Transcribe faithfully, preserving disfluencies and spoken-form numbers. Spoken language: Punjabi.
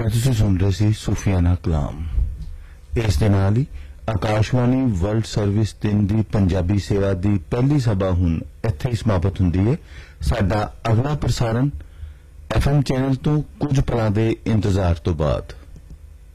ਤੁਸੀਂ ਸੁਣ ਰਹੇ ਸੀ ਸੂਫੀਆਨਾ ਕਲਾਮ। ਇਸ ਦੇ ਨਾਲ ਹੀ ਆਕਾਸ਼ਵਾਣੀ ਵਰਲਡ ਸਰਵਿਸ ਦਿਨ ਦੀ ਪੰਜਾਬੀ ਸੇਵਾ ਦੀ ਪਹਿਲੀ ਸਭਾ ਹੁਣ ਇੱਥੇ ਹੀ ਸਮਾਪਤ ਹੁੰਦੀ ਹੈ। ਸਾਡਾ ਅਗਲਾ ਪ੍ਰਸਾਰਣ ਐਫ ਐਮ ਚੈਨਲ ਤੋਂ ਕੁਝ ਪਲਾਂ ਦੇ ਇੰਤਜ਼ਾਰ ਤੋਂ ਬਾਅਦ।